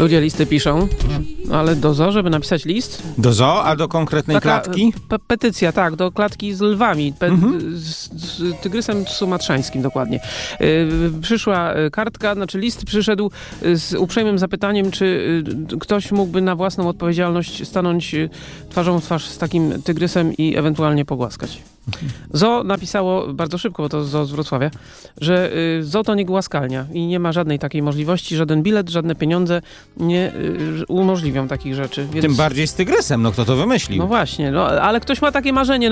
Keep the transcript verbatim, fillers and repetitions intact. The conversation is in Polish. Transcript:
Ludzie listy piszą, ale do zoo, żeby napisać list? Do zoo, a do konkretnej Taka klatki? Pe- petycja, tak, do klatki z lwami, pe- Mhm. z, z tygrysem sumatrzańskim dokładnie. Yy, przyszła kartka, znaczy list przyszedł z uprzejmym zapytaniem, czy y, ktoś mógłby na własną odpowiedzialność stanąć y, twarzą w twarz z takim tygrysem i ewentualnie pogłaskać. Zoo napisało bardzo szybko, bo to zoo z Wrocławia, że y, zoo to nie głaskalnia i nie ma żadnej takiej możliwości, żaden bilet, żadne pieniądze nie y, umożliwią takich rzeczy. Więc... Tym bardziej z tygrysem, no kto to wymyślił? No właśnie, no, ale ktoś ma takie marzenie.